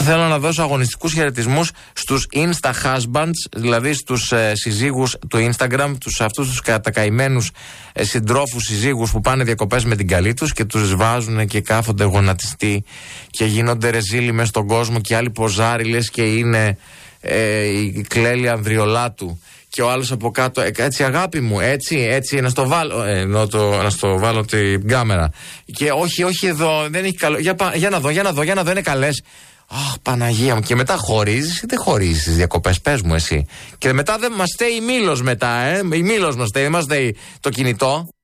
θέλω να δώσω αγωνιστικούς χαιρετισμούς στους Insta Husbands, δηλαδή στους συζύγους του Instagram, αυτούς τους κατακαημένους συντρόφους συζύγους που πάνε διακοπές με την καλή τους και τους βάζουν και κάθονται γονατιστοί και γίνονται ρεζίλοι μες στον κόσμο και άλλοι ποζάριλες και είναι η Κλέλη Ανδριολάτου. Και ο άλλος από κάτω, έτσι αγάπη μου, έτσι, να στο βάλω, να στο βάλω την κάμερα. Και όχι εδώ, δεν έχει καλό. Για να δω, είναι καλές. Αχ, Παναγία μου. Και μετά χωρίζεις ή δεν χωρίζεις τις διακοπές, πες μου εσύ. Και μετά δεν μας στέει η Μήλος μετά, η Μήλος μας στέει, δεν μας στέει το κινητό.